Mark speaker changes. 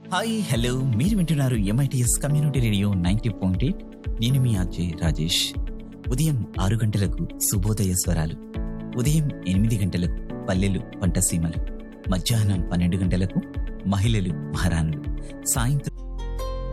Speaker 1: Hi hello, మీరు వింటున్నారు MITS community radio 90.8. నేను మీ ఆర్జే రాజేష్. ఉదయం 6 గంటలకు శుభోదయ స్వరాలు, ఉదయం 8 గంటలకు పల్లెలు పంటసీమలు, మధ్యాహ్నం 12 గంటలకు మహిళలు మహారాణులు, సాయంత్రం